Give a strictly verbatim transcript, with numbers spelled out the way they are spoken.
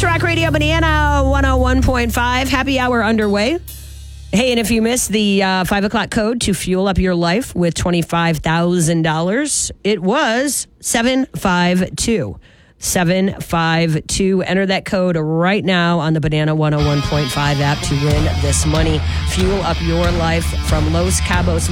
It's Rock Radio Banana one oh one point five. Happy hour underway. Hey, and if you missed the uh, five o'clock code to fuel up your life with twenty-five thousand dollars, it was seven five two. seven five two. Enter that code right now on the Banana one oh one point five app to win this money. Fuel up your life from Los Cabos.